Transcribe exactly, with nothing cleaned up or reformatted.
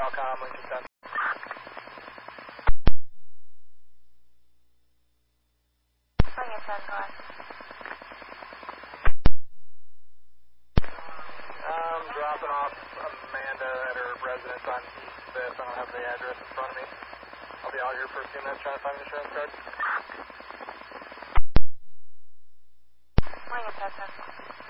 Qualcomm, Lincoln ten. Lincoln ten, go ahead. Um, dropping off Amanda at her residence on East fifth. I don't have the address in front of me. I'll be out here for a few minutes trying to find an insurance card. Lincoln ten, ten.